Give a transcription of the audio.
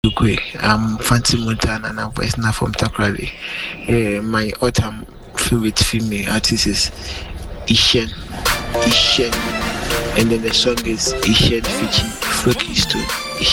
Ukwe. I'm Fancy Montana and I'm voicing her from Takrady. My autumn favorite female artist is Ishen. Ishen. And then the song is Ishen featuring Floki Stone.